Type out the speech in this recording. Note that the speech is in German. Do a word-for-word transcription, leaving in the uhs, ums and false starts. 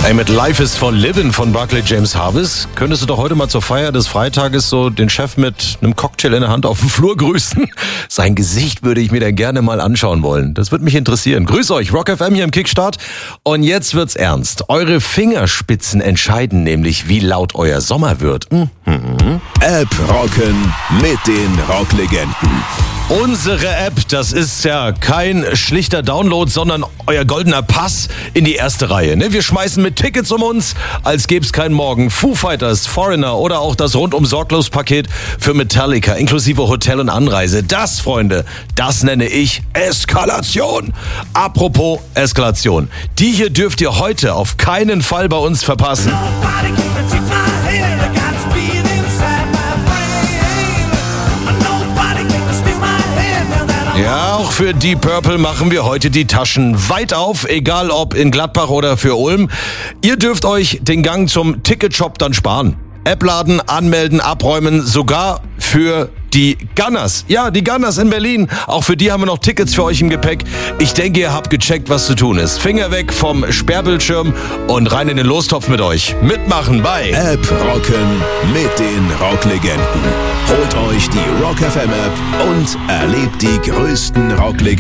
Ey, mit Life is for Living von Barclay James Harvest könntest du doch heute mal zur Feier des Freitages so den Chef mit einem Cocktail in der Hand auf dem Flur grüßen. Sein Gesicht würde ich mir dann gerne mal anschauen wollen. Das würde mich interessieren. Grüß euch, Rock F M hier im Kickstart. Und jetzt wird's ernst. Eure Fingerspitzen entscheiden nämlich, wie laut euer Sommer wird. Mhm. App rocken mit den Rocklegenden. Unsere App, das ist ja kein schlichter Download, sondern euer goldener Pass in die erste Reihe. Wir schmeißen mit Tickets um uns, als gäbe es keinen Morgen. Foo Fighters, Foreigner oder auch das Rundum-Sorglos-Paket für Metallica, inklusive Hotel und Anreise. Das, Freunde, das nenne ich Eskalation. Apropos Eskalation. Die hier dürft ihr heute auf keinen Fall bei uns verpassen. Ja, auch für Deep Purple machen wir heute die Taschen weit auf, egal ob in Gladbach oder für Ulm. Ihr dürft euch den Gang zum Ticketshop dann sparen. App laden, anmelden, abräumen, sogar für die Gunners. Ja, die Gunners in Berlin. Auch für die haben wir noch Tickets für euch im Gepäck. Ich denke, ihr habt gecheckt, was zu tun ist. Finger weg vom Sperrbildschirm und rein in den Lostopf mit euch. Mitmachen bei App rocken mit den Rocklegenden. Holt euch die Rock F M App und erlebt die größten Rocklegenden.